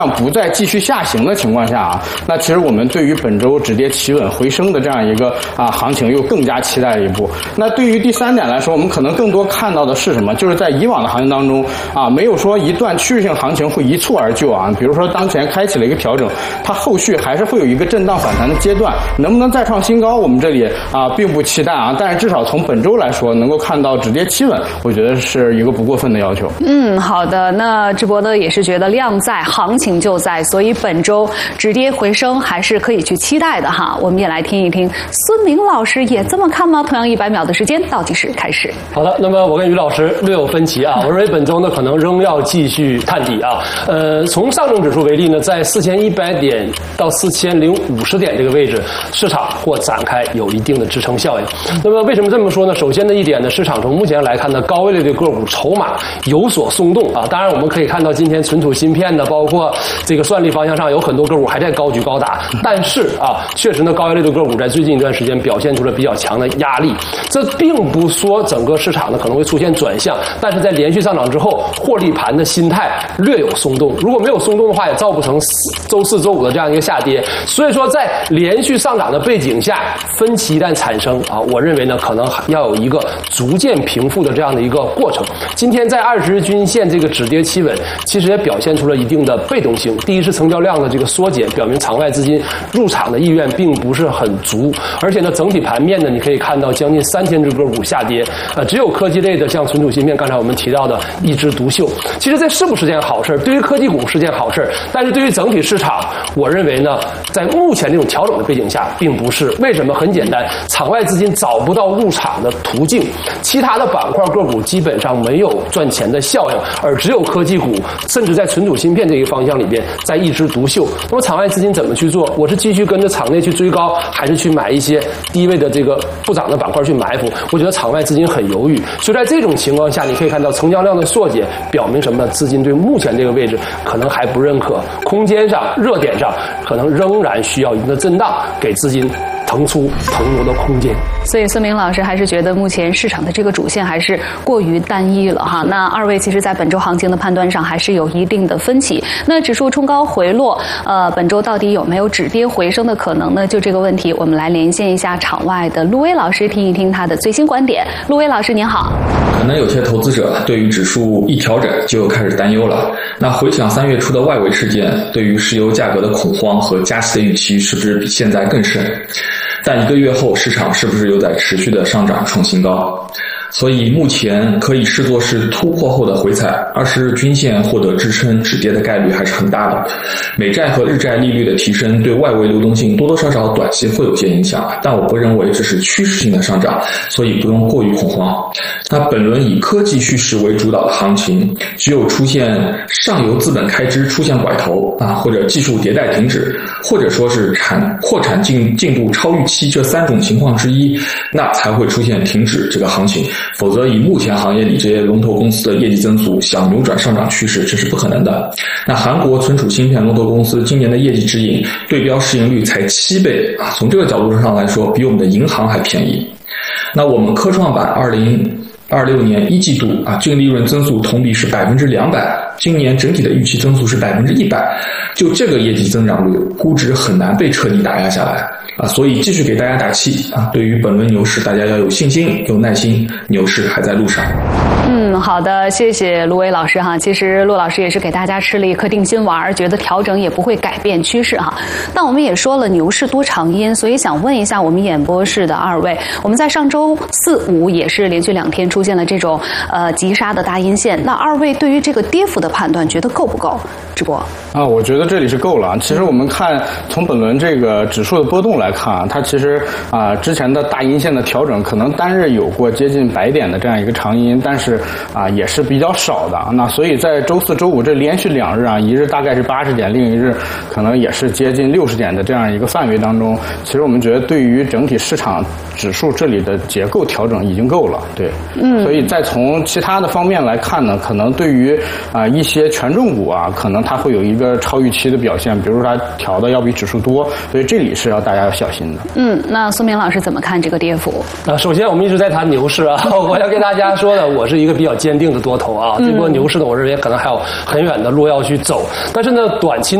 不再继续下行的情况下啊，那其实我们对于本周止跌企稳回升的这样一个行情又更加期待了一步。那对于第3点来说，我们可能更多看到的是什么？就是在以往的行情当中没有说一段趋势性行情会一蹴而就啊。比如说当前开启了一个调整，它后续还是会有一个震荡反弹的阶段，能不能再创新高，我们这里并不期待啊。但是至少从本周来说，能够看到止跌企稳，我觉得是一个不过分的要求。 好的，那智博呢也是觉得量在，行情就在，所以本周止跌回升还是可以去期待的哈。我们也来听一听孙明老师也这么看吗？同样100秒的时间倒计时开始。 好的，那么我跟于老师略有分歧啊，我认为本周呢可能仍要继续探底啊。从上证指数为例呢，在4100点到4050点这个位置，市场或展开有一定的支撑效应。那么为什么这么说呢？首先的一点呢，市场从目前来看呢，高位类的个股筹码有所松动啊。当然我们可以看到今天存储芯片的，包括这个算力方向上有很多个股还在高举高打，但是确实呢，高位类的个股在最近一段时间表现出了比较强的压力。这并不说整个市场呢可能会出现转向，但是在连续上涨之后，获利盘的心态略有松动。如果没有松动的话，也造不成周4、周5的这样一个下跌。所以说，在连续上涨的背景下，分歧一旦产生我认为呢，可能要有一个逐渐平复的这样的一个过程。今天在20日均线这个止跌企稳，其实也表现出了一定的被动性。第一是成交量的这个缩减，表明场外资金入场的意愿并不是很足，而且呢，整体盘面呢，你可以看到将近3000只个股下跌，只有科技类的像存储芯片，刚才我们提到的一枝独秀。其实这是不是件好事？对于科技股是件好事，但是对于整体市场，我认为呢，在目前这种调整的背景下，并不是。为什么？很简单，场外资金找不到入场的途径，其他的板块个股基本上没有赚钱的效应，而只有科技股，甚至在存储芯片这一方向里边在一枝独秀。那么场外资金怎么去做？我是继续跟着场内去追高，还是去买一些低位的这个不涨的板块去埋伏？我觉得场外资金很犹豫。所以在这种情况下，你可以看到成交量的缩减，表明什么呢？资金对目前这个位置可能还不认可，空间上、热点上可能仍然需要一定的震荡，给资金腾出腾挪的空间。 所以孙明老师还是觉得目前市场的这个主线还是过于单一了哈。那2位其实在本周行情的判断上还是有一定的分歧。那指数冲高回落，本周到底有没有止跌回升的可能呢？就这个问题，我们来连线一下场外的陆威老师，听一听他的最新观点。陆威老师您好。 可能有些投资者对于指数一调整就开始担忧了。那回想3月初的外围事件，对于石油价格的恐慌和加息的预期是不是比现在更深？但1个月后，市场是不是又在持续的上涨创新高？所以目前可以视作是突破后的回踩，20日均线获得支撑止跌的概率还是很大的。美债和日债利率的提升对外围流动性多多少少短期会有些影响，但我不认为这是趋势性的上涨，所以不用过于恐慌。那本轮以科技叙事为主导的行情，只有出现上游资本开支出现拐头或者技术迭代停止，或者说是扩产进度超预期这3种情况之一，那才会出现停止这个行情。否则以目前行业里这些龙头公司的业绩增速想扭转上涨趋势，这是不可能的。那韩国存储芯片龙头公司今年的业绩指引对标市盈率才7倍从这个角度上来说，比我们的银行还便宜。那我们科创板2026年1季度净利润增速同比是200%，今年整体的预期增速是100%，就这个业绩增长率，估值很难被彻底打压下来所以继续给大家打气对于本轮牛市，大家要有信心、有耐心，牛市还在路上。 好的，谢谢陆威老师哈。其实陆老师也是给大家吃了一颗定心丸，觉得调整也不会改变趋势哈。但我们也说了牛市多长阴，所以想问一下我们演播室的2位，我们在上周4、5也是连续2天出现了这种急杀的大阴线，那2位对于这个跌幅的判断觉得够不够？直播我觉得这里是够了。其实我们看从本轮这个指数的波动来看它其实之前的大阴线的调整可能单日有过接近100点的这样一个长阴，但是也是比较少的。那所以在周4、周5这连续2日一日大概是80点，另一日可能也是接近60点的这样一个范围当中，其实我们觉得对于整体市场指数这里的结构调整已经够了。对，所以再从其他的方面来看呢，可能对于一些权重股可能它会有一个超预期的表现，比如说它调的要比指数多，所以这里是大家要小心的。 那苏明老师怎么看这个跌幅？ 首先我们一直在谈牛市我要跟大家说的，我是一个比较坚定的多头啊。这波牛市呢，我认为可能还有很远的路要去走，但是呢，短期